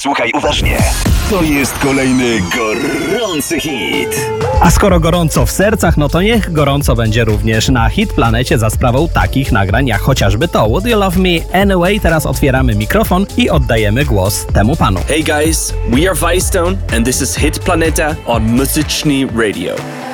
Słuchaj uważnie. To jest kolejny gorący hit. A skoro gorąco w sercach, no to niech gorąco będzie również na Hit Planecie za sprawą takich nagrań jak chociażby to Would You Love Me Anyway. Teraz otwieramy mikrofon i oddajemy głos temu panu. Hey guys, we are Vicestone and this is Hit Planeta on Muzyczny Radio.